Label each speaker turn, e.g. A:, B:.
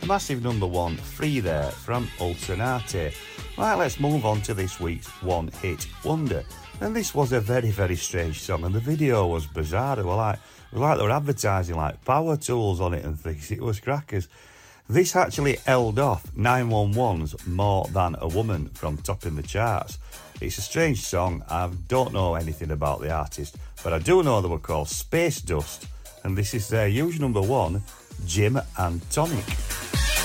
A: Massive number one, Free There from Ultranate. Right, let's move on to this week's One Hit Wonder. And this was a very, very strange song, and the video was bizarre. It was like they were advertising like power tools on it and things. It was crackers. This actually held off 911's More Than a Woman from topping the charts. It's a strange song. I don't know anything about the artist, but I do know they were called Space Dust, and this is their huge number one, Gym and Tonic.